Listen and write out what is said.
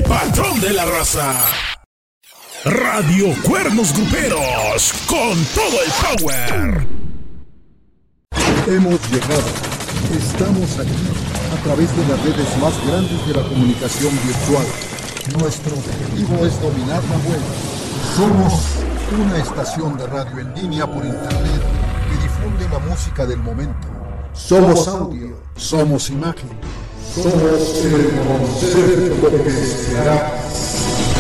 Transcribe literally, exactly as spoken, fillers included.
el patrón de la raza. Radio Cuernos Gruperos, con todo el power. Hemos llegado. Estamos aquí, a través de las redes más grandes de la comunicación virtual. Nuestro objetivo es dominar la web. Somos una estación de radio en línea por internet que difunde la música del momento. Somos audio, somos imagen, somos el concepto que será.